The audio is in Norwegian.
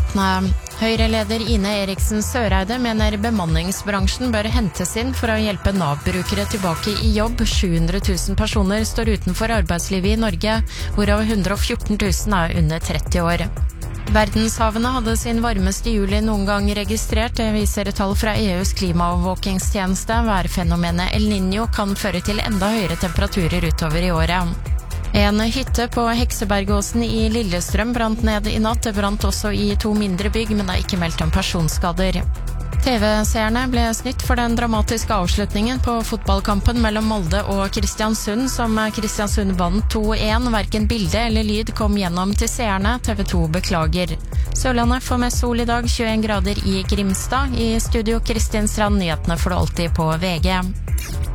nyhetene. Høyre-leder Ine Eriksen Søreide mener bemanningsbransjen bør hentes inn for å hjelpe Nav-brukere tilbake i jobb. 700 000 personer står utenfor arbeidslivet i Norge, hvorav 114 000 er under 30 år. Verdenshavene hadde sin varmeste juli noen gang registrert, det viser tall fra EUs klimaovervåkingstjeneste. Værfenomenet El Niño kan føre til enda høyere temperaturer utover i året. En hytte på Heksebergåsen i Lillestrøm brant ned i natt. Det brant også i 2 mindre bygg, men det er ikke meldt om personskader. TV-seerne ble snytt for den dramatiske avslutningen på fotballkampen mellom Molde og Kristiansund, som Kristiansund vant 2-1. Hverken bilde eller lyd kom gjennom til seerne. TV 2 beklager. Sørlandet får mest sol i dag, 21 grader i Grimstad. I studio Kristin Strand, nyhetene får du alltid på VG.